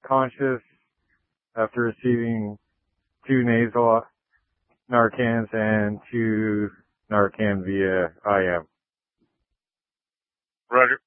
conscious after receiving 2 nasal Narcans and 2 Narcan via IM. Roger.